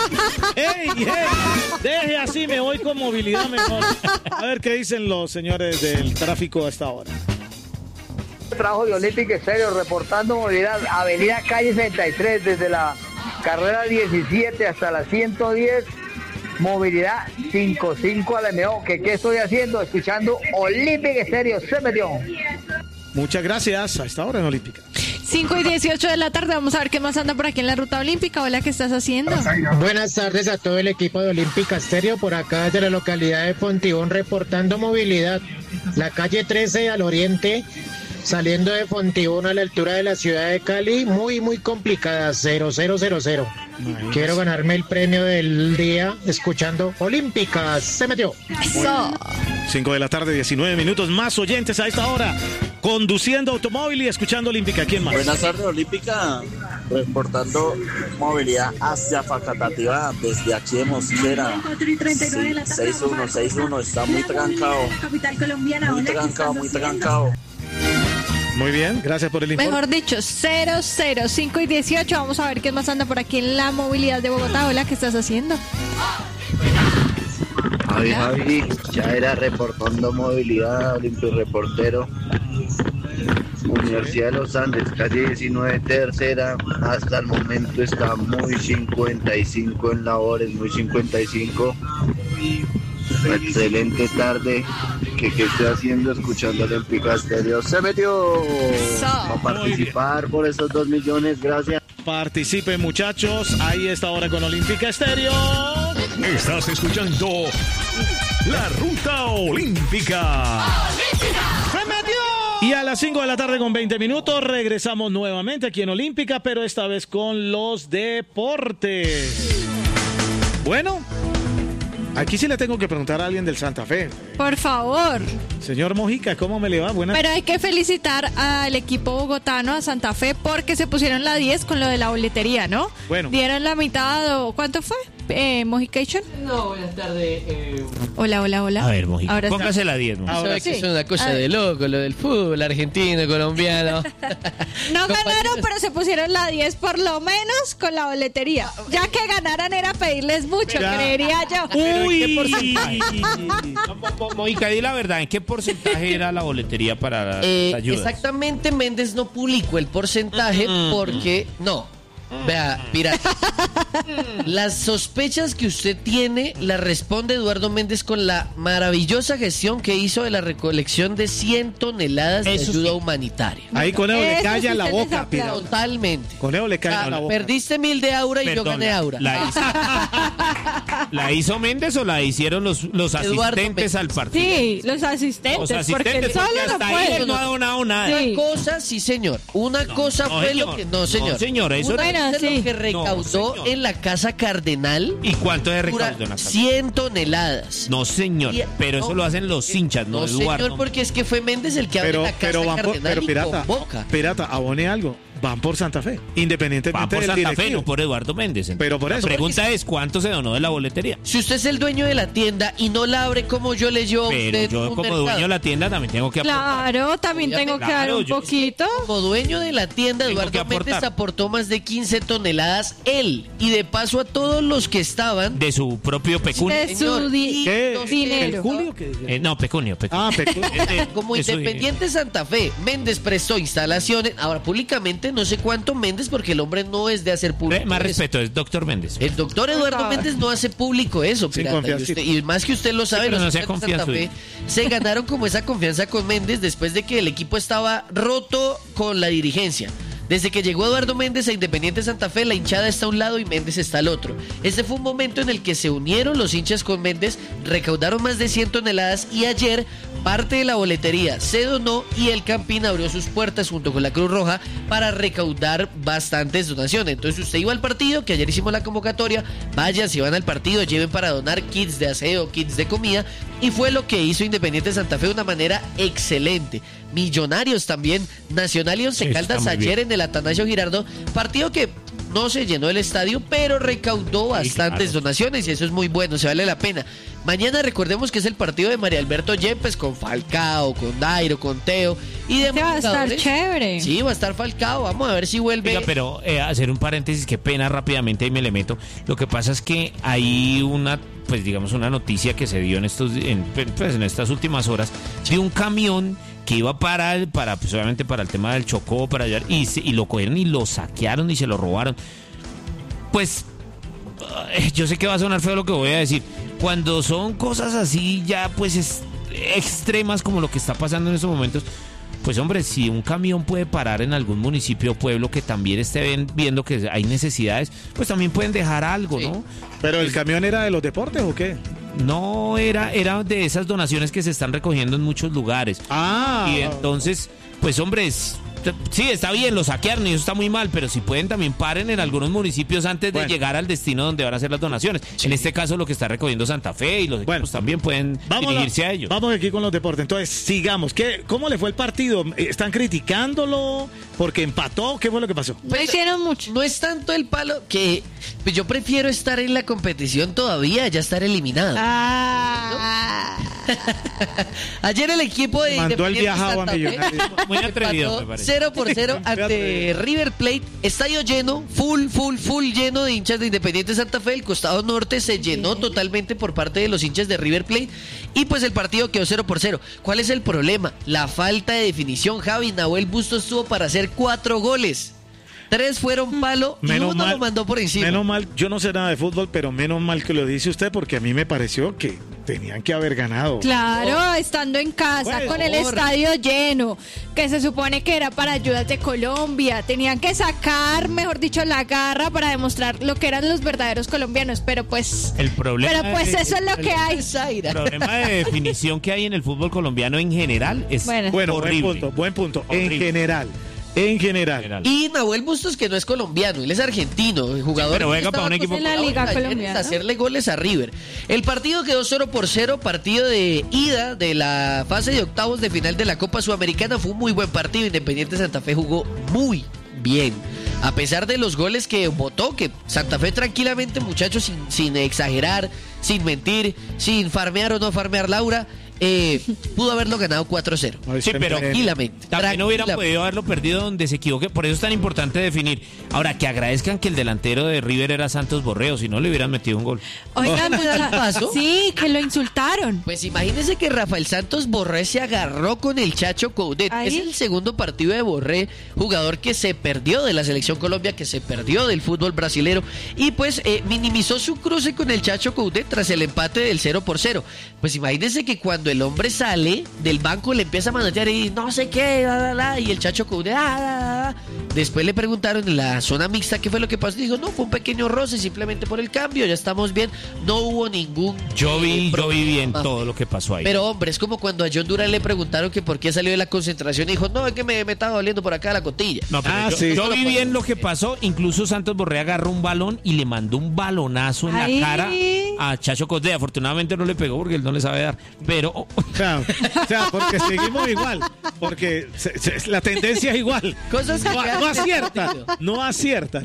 ¡Ey! Deje así, me voy con movilidad mejor. A ver qué dicen los señores del tráfico a esta hora. Trabajo de Olímpica Estéreo reportando movilidad, avenida calle 63, desde la carrera 17 hasta la 110, movilidad 55 a la MO. ¿Qué estoy haciendo? Escuchando Olímpica Estéreo, se metió. Muchas gracias, a esta hora en Olímpica. 5:18 de la tarde, vamos a ver qué más anda por aquí en la ruta olímpica. Hola, ¿qué estás haciendo? Buenas tardes a todo el equipo de Olímpica Estéreo, por acá desde la localidad de Fontibón, reportando movilidad. La calle 13 al oriente, saliendo de Fontibón a la altura de la ciudad de Cali, muy complicada, 0000. Quiero ganarme el premio del día escuchando Olímpica, se metió. Eso. 5 de la tarde, 19 minutos, más oyentes a esta hora, conduciendo automóvil y escuchando Olímpica. ¿Quién más? Buenas tardes, Olímpica, reportando movilidad hacia Facatativá, desde aquí de Mosquera. 6161, está muy trancado. Muy trancado. Muy bien, gracias por el informe. Mejor dicho, 5:18. Vamos a ver qué más anda por aquí en la movilidad de Bogotá. Hola, ¿qué estás haciendo? Javi, ya era reportando movilidad, Olimpio Reportero. Universidad de los Andes, calle 19 tercera, hasta el momento está muy 55 en labores, muy 55. Excelente tarde, ¿qué estoy haciendo? Escuchando Olímpica Estéreo, se metió a participar por esos 2 millones, gracias. Participen, muchachos, ahí está ahora con Olímpica Estéreo. Estás escuchando La Ruta Olímpica. ¡Se metió! Y a las 5 de la tarde con 20 minutos regresamos nuevamente aquí en Olímpica, pero esta vez con los deportes. Bueno, aquí sí le tengo que preguntar a alguien del Santa Fe. Por favor. Señor Mojica, ¿cómo me le va? Buenas. Pero hay que felicitar al equipo bogotano, a Santa Fe, porque se pusieron la 10 con lo de la boletería, ¿no? Bueno. Dieron la mitad, o ¿cuánto fue? ¿Mojication? No, buenas tardes. Hola. A ver, Mojica, Ahora póngase la 10. Ahora sí. sí. Es una cosa de loco, lo del fútbol argentino, colombiano. No ganaron, pero se pusieron la 10 por lo menos con la boletería. Ya que ganaran era pedirles mucho, creería yo. Uy. ¿En qué porcentaje? Mojica, di la verdad, ¿en qué porcentaje era la boletería para las ayudas? Exactamente, Méndez no publicó el porcentaje porque no. Vea, pirata. Las sospechas que usted tiene las responde Eduardo Méndez con la maravillosa gestión que hizo de la recolección de 100 toneladas de ayuda humanitaria. Ahí Conejo le calla la boca, pirata. Totalmente. Conejo le calla la boca. Perdiste 1000 de Aura y yo gané Aura. ¿La hizo Méndez o la hicieron los asistentes al partido? Sí, los asistentes, porque el solo no puede. No ha donado nada. Una cosa, sí, señor. Una cosa fue lo que... No, señor. No, señor, eso lo que recaudó en la Casa Cardenal. ¿Y cuánto se recaudó en la casa? 100 toneladas. No, señor, pero eso lo hacen los hinchas, no Eduardo. Señor, porque es que fue Méndez el que abre la Casa Cardenal pero pirata, y convoca. Pirata, abone algo. Van por Santa Fe, independientemente van por del Santa directivo. Fe, no por Eduardo Méndez. Pero por eso. La pregunta es, ¿cuánto se donó de la boletería? Si usted es el dueño de la tienda y no la abre como yo le llevo a usted yo como dueño de la tienda también tengo que aportar. Claro, también tengo que dar un poquito. Como dueño de la tienda, Eduardo Méndez aportó más de 15 toneladas él. Y de paso a todos los que estaban... De su propio pecunio. De su dinero. ¿Julio? No, pecunio. Ah, pecunio. Como Independiente Santa Fe, Méndez prestó instalaciones. Ahora, públicamente no sé cuánto Méndez, porque el hombre no es de hacer público. Más respeto, es doctor Méndez. El doctor Eduardo Méndez no hace público eso, pirata. Y más que usted lo sabe, los no Santa Fe se ganaron como esa confianza con Méndez después de que el equipo estaba roto con la dirigencia. Desde que llegó Eduardo Méndez a Independiente Santa Fe, la hinchada está a un lado y Méndez está al otro. Este fue un momento en el que se unieron los hinchas con Méndez, recaudaron más de 100 toneladas y ayer parte de la boletería se donó y el Campín abrió sus puertas junto con la Cruz Roja para recaudar bastantes donaciones. Entonces usted iba al partido, que ayer hicimos la convocatoria, vayan, si van al partido, lleven para donar kits de aseo, kits de comida, y fue lo que hizo Independiente Santa Fe de una manera excelente. Millonarios también, Nacional y Once Caldas ayer en el Atanasio Girardot, partido que no se llenó el estadio, pero recaudó bastantes donaciones y eso es muy bueno, se vale la pena. Mañana recordemos que es el partido de María Alberto Yepes con Falcao, con Dairo, con Teo, y de va a estar chévere. Sí, va a estar Falcao, vamos a ver si vuelve. Oiga, pero hacer un paréntesis, qué pena rápidamente, ahí me le meto. Lo que pasa es que hay una noticia que se dio en estas últimas horas de un camión que iba para pues obviamente para el tema del Chocó, para allá, y lo cogieron y lo saquearon y se lo robaron. Pues yo sé que va a sonar feo lo que voy a decir. Cuando son cosas así ya pues extremas como lo que está pasando en estos momentos, pues hombre, si un camión puede parar en algún municipio o pueblo que también esté viendo que hay necesidades, pues también pueden dejar algo, ¿no? ¿Pero el camión era de los deportes o qué? No, era de esas donaciones que se están recogiendo en muchos lugares. Y entonces, pues hombre, sí, está bien, lo saquearon y eso está muy mal, pero si pueden también paren en algunos municipios antes de llegar al destino donde van a hacer las donaciones. Sí. En este caso lo que está recogiendo Santa Fe y los equipos también pueden dirigirse a ellos. Vamos aquí con los deportes, entonces sigamos. ¿Cómo le fue el partido? ¿Están criticándolo porque empató? ¿Qué fue lo que pasó? No hicieron mucho. No es tanto el palo que pues yo prefiero estar en la competición todavía, ya estar eliminado. Ayer el equipo de mandó el viajado a Millonarios. Muy atrevido, me parece. 0-0 ante River Plate, estadio lleno, full lleno de hinchas de Independiente Santa Fe. El costado norte se llenó totalmente por parte de los hinchas de River Plate y pues el partido quedó 0-0. ¿Cuál es el problema? La falta de definición. Javi, Nahuel Bustos estuvo para hacer 4 goles. 3 fueron palo y uno lo mandó por encima. Menos mal, yo no sé nada de fútbol, pero menos mal que lo dice usted porque a mí me pareció que tenían que haber ganado. Claro, estando en casa, con el estadio lleno, que se supone que era para ayudas de Colombia. Tenían que sacar, mejor dicho, la garra para demostrar lo que eran los verdaderos colombianos, pero pues... El problema eso es lo que hay. El problema de definición que hay en el fútbol colombiano en general es horrible. Buen punto. Horrible. En general. Y Nahuel Bustos, que no es colombiano, él es argentino, el jugador. Pero venga para un equipo en la Liga Colombiana. Hacerle goles a River. El partido quedó 0-0, partido de ida de la fase de octavos de final de la Copa Sudamericana. Fue un muy buen partido. Independiente Santa Fe jugó muy bien. A pesar de los goles que votó, que Santa Fe tranquilamente, muchachos, sin exagerar, sin mentir, sin farmear o no farmear Laura, pudo haberlo ganado 4-0. Sí, pero tranquilamente. También hubieran podido haberlo perdido donde se equivoque. Por eso es tan importante definir. Ahora, que agradezcan que el delantero de River era Santos Borreo, si no le hubieran metido un gol. Oigan, pasó? Sí, que lo insultaron. Pues imagínense que Rafael Santos Borré se agarró con el Chacho Coudet. Es el segundo partido de Borré, jugador que se perdió de la Selección Colombia, que se perdió del fútbol brasilero y pues minimizó su cruce con el Chacho Coudet tras el empate del 0-0. Pues imagínense que cuando el hombre sale del banco le empieza a manotear y no sé qué, y el Chacho Coudet, Después le preguntaron en la zona mixta qué fue lo que pasó. Dijo, no, fue un pequeño roce simplemente por el cambio, ya estamos bien, no hubo ningún... Yo vi bien todo lo que pasó ahí. Pero hombre, es como cuando a John Durán le preguntaron que por qué salió de la concentración y dijo, no, es que me estaba doliendo por acá la costilla. No, pero yo vi bien lo que pasó. Incluso Santos Borré agarró un balón y le mandó un balonazo en la cara a Chacho Coudet. Afortunadamente no le pegó porque él no le sabe dar, pero... O sea, porque seguimos igual, porque la tendencia es igual. Cosas que no acierta.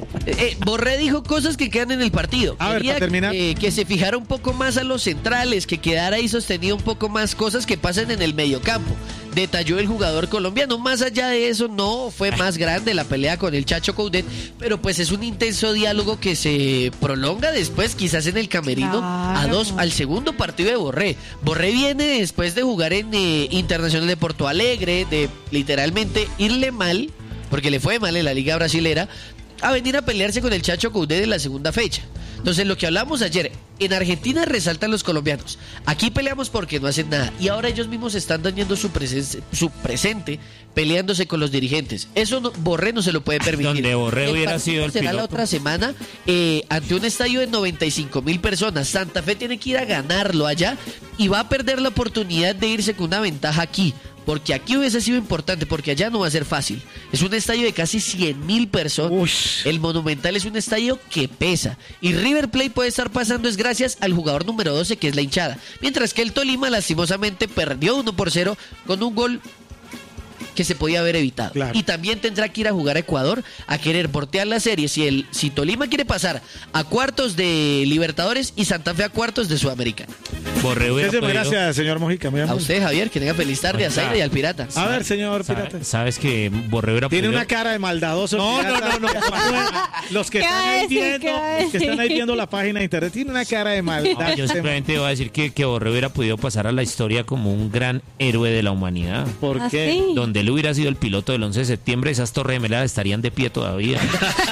Borré dijo cosas que quedan en el partido. A ver, para terminar. Que se fijara un poco más a los centrales, que quedara ahí sostenido un poco más cosas que pasan en el mediocampo. Detalló el jugador colombiano. Más allá de eso, no fue más grande la pelea con el Chacho Coudet, pero pues es un intenso diálogo que se prolonga después, quizás en el camerino, al segundo partido de Borré. Borré viene después de jugar en Internacional de Porto Alegre, de literalmente irle mal, porque le fue mal en la Liga Brasilera, a venir a pelearse con el Chacho Coudet en la segunda fecha. Entonces, lo que hablamos ayer, en Argentina resaltan los colombianos. Aquí peleamos porque no hacen nada. Y ahora ellos mismos están dañando su presente peleándose con los dirigentes. Eso Borré no se lo puede permitir. Donde Borré hubiera sido el será piloto. La otra semana ante un estadio de 95,000 personas. Santa Fe tiene que ir a ganarlo allá y va a perder la oportunidad de irse con una ventaja aquí. Porque aquí hubiese sido importante, porque allá no va a ser fácil. Es un estadio de casi 100,000 personas. El Monumental es un estadio que pesa. Y River Plate puede estar pasando es gracias al jugador número 12, que es la hinchada. Mientras que el Tolima lastimosamente perdió 1-0 con un gol que se podía haber evitado. Claro. Y también tendrá que ir a jugar a Ecuador a querer voltear la serie si Tolima quiere pasar a cuartos de Libertadores y Santa Fe a cuartos de Sudamericana. Muchas gracias, señor Mojica. A usted, Javier, que tenga feliz tarde, a Zaira y al Pirata. A ver, señor Pirata. ¿Sabes que Borrego hubiera Tiene podido... una cara de maldadoso. No. Los que están ahí viendo la página de internet, tiene una cara de maldad. Yo simplemente voy a decir que Borrego hubiera podido pasar a la historia como un gran héroe de la humanidad. ¿Por qué? ¿Sí? Donde él hubiera sido el piloto del 11 de septiembre, esas torres gemelas estarían de pie todavía.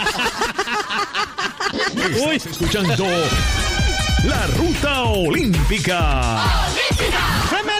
Estás escuchando La Ruta Olímpica.